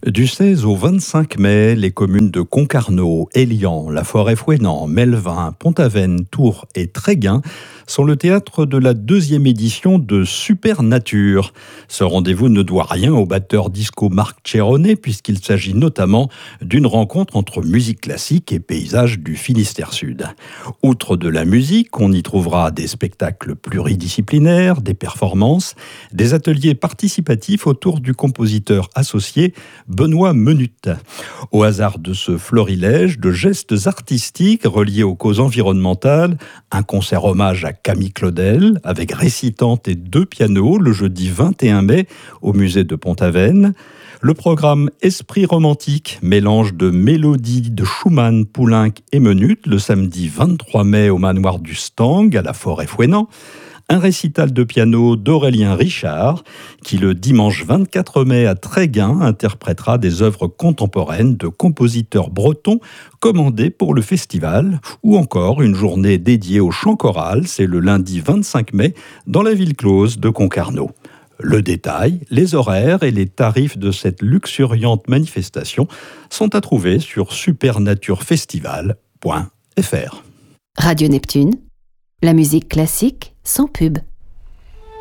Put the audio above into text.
Du 16 au 25 mai, les communes de Concarneau, Élian, La Forêt-Fouesnant, Melvin, Pont-Aven, Tours et Tréguin sont le théâtre de la deuxième édition de Supernature. Ce rendez-vous ne doit rien au batteur disco Marc Cheronet puisqu'il s'agit notamment d'une rencontre entre musique classique et paysages du Finistère Sud. Outre de la musique, on y trouvera des spectacles pluridisciplinaires, des performances, des ateliers participatifs autour du compositeur associé Benoît Menut. Au hasard de ce florilège de gestes artistiques reliés aux causes environnementales, un concert hommage à Camille Claudel avec récitante et 2 pianos le jeudi 21 mai au musée de Pont-Aven. Le programme Esprit romantique, mélange de mélodies de Schumann, Poulenc et Menut le samedi 23 mai au manoir du Stang à La Forêt-Fouesnant. Un récital de piano d'Aurélien Richard, qui le dimanche 24 mai à Tréguin interprétera des œuvres contemporaines de compositeurs bretons commandées pour le festival, ou encore une journée dédiée au chant choral, c'est le lundi 25 mai dans la ville close de Concarneau. Le détail, les horaires et les tarifs de cette luxuriante manifestation sont à trouver sur supernaturefestival.fr. Radio Neptune, la musique classique sans pub.